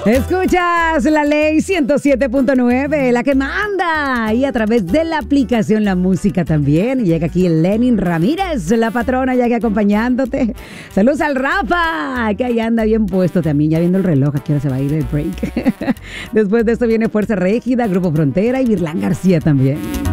Escuchas la ley 107.9, la que manda. Y a través de la aplicación La Música también. Y llega aquí Lenin Ramírez, la patrona, ya que acompañándote. Saludos al Rafa, que ahí anda bien puesto también, ya viendo el reloj. Aquí ahora se va a ir el break. Después de esto viene Fuerza Régida, Grupo Frontera y Virlán García también.